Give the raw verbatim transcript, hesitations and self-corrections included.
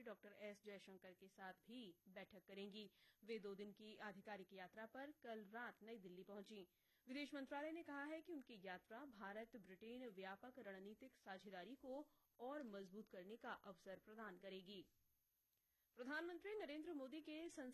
Doctor S Jaishankar के साथ भी बैठक करेंगी। वे दो दिन की आधिकारिक यात्रा पर कल रात नई दिल्ली पहुंची। विदेश मंत्रालय ने कहा है कि उनकी यात्रा भारत ब्रिटेन व्यापक रणनीतिक साझेदारी को और मजबूत करने का अवसर प्रदान करेगी। प्रधानमंत्री नरेन्द्र मोदी के